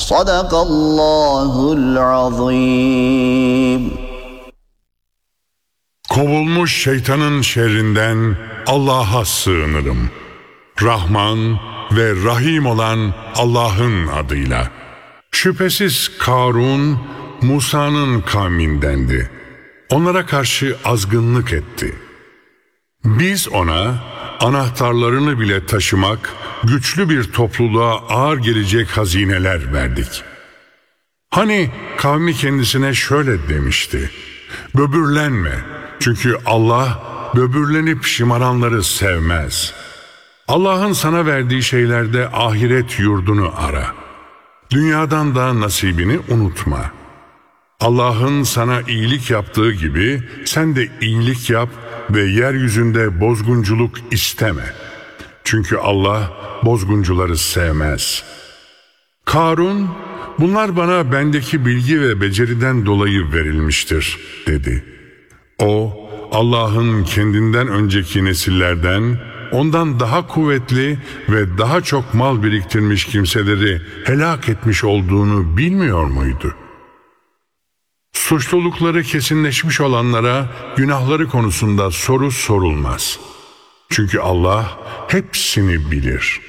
Sadakallahul azim. Kovulmuş şeytanın şerrinden Allah'a sığınırım. Rahman ve Rahim olan Allah'ın adıyla. Şüphesiz Karun, Musa'nın kavmindendi. Onlara karşı azgınlık etti. Biz ona anahtarlarını bile taşımak, güçlü bir topluluğa ağır gelecek hazineler verdik. Hani kavmi kendisine şöyle demişti: böbürlenme, çünkü Allah böbürlenip şımaranları sevmez. Allah'ın sana verdiği şeylerde ahiret yurdunu ara. Dünyadan da nasibini unutma. Allah'ın sana iyilik yaptığı gibi sen de iyilik yap ve yeryüzünde bozgunculuk isteme. Çünkü Allah bozguncuları sevmez. Karun, bunlar bana bendeki bilgi ve beceriden dolayı verilmiştir, dedi. O, Allah'ın kendinden önceki nesillerden, ondan daha kuvvetli ve daha çok mal biriktirmiş kimseleri helak etmiş olduğunu bilmiyor muydu? Suçlulukları kesinleşmiş olanlara günahları konusunda soru sorulmaz. Çünkü Allah hepsini bilir.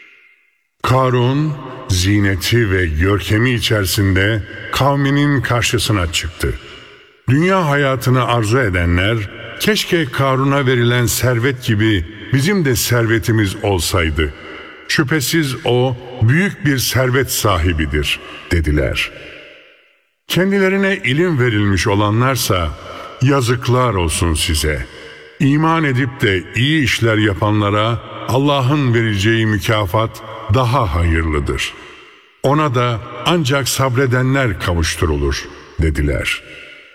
Karun, zineti ve görkemi içerisinde kavminin karşısına çıktı. Dünya hayatını arzu edenler, keşke Karun'a verilen servet gibi bizim de servetimiz olsaydı. Şüphesiz o büyük bir servet sahibidir, dediler. Kendilerine ilim verilmiş olanlarsa, yazıklar olsun size. İman edip de iyi işler yapanlara Allah'ın vereceği mükafat daha hayırlıdır. Ona da ancak sabredenler kavuşturulur, dediler.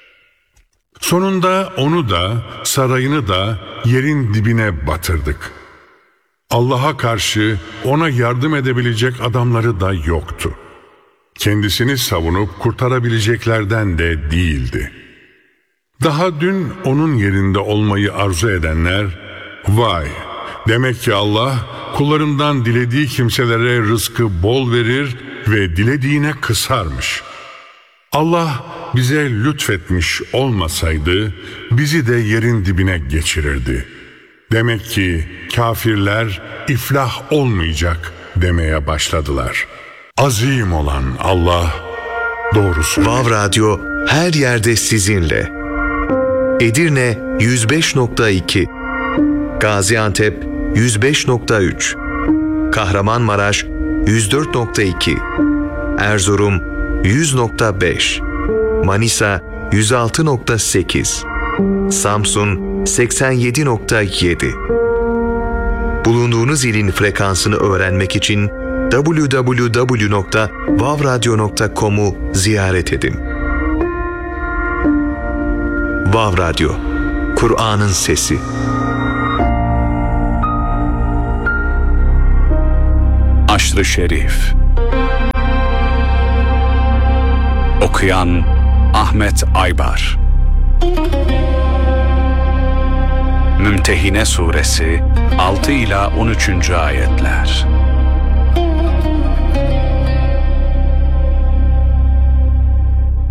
Sonunda onu da, sarayını da yerin dibine batırdık. Allah'a karşı ona yardım edebilecek adamları da yoktu. Kendisini savunup kurtarabileceklerden de değildi. Daha dün onun yerinde olmayı arzu edenler, vay, demek ki Allah kullarından dilediği kimselere rızkı bol verir ve dilediğine kısarmış. Allah bize lütfetmiş olmasaydı bizi de yerin dibine geçirirdi. Demek ki kafirler iflah olmayacak demeye başladılar. Azim olan Allah doğru söylüyor. Vav Radyo her yerde sizinle. Edirne 105.2, Gaziantep 105.3, Kahramanmaraş 104.2, Erzurum 100.5, Manisa 106.8, Samsun 87.7. Bulunduğunuz ilin frekansını öğrenmek için www.vavradyo.com'u ziyaret edin. Vav Radyo, Kur'an'ın sesi. Aşr-ı Şerif. Okuyan Ahmet Aybar. Mümtehine Suresi 6 ila 13. ayetler.